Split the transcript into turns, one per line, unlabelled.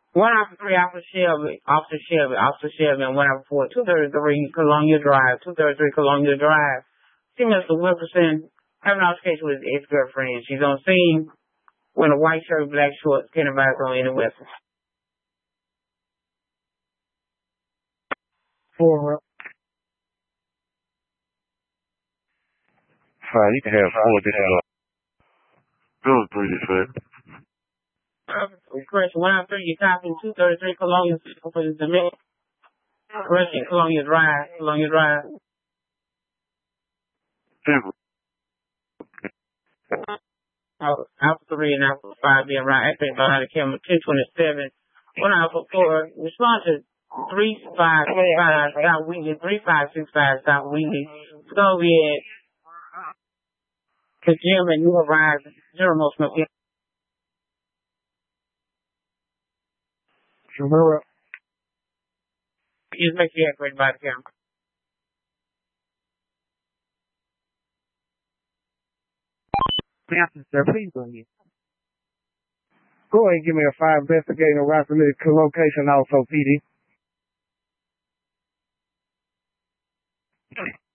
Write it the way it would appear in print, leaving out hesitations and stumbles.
Officer Shelby, and 104, 233 Columbia Drive, 233 Columbia Drive. See Mr. Wilkerson having an altercation with his ex-girlfriend. She's on scene wearing a white shirt, black shorts, carrying a on any weapon.
Four.
Fine, you can have four this Bill pretty fair.
Correction, 103, you copy 233 Columbia Correction, Columbia Drive. Alpha 3 and Alpha 5 being right acting behind the camera, 1027. 1 Alpha 4, respond to 3565 South Wheatley, 3565 South Wheatley. Soviet, to Jim and you arrived, General Motion.
Sure.
Just make sure you activate by the camera.
Master, sir, please go ahead. Go ahead and give me a 5 investigating arrest location also, PD.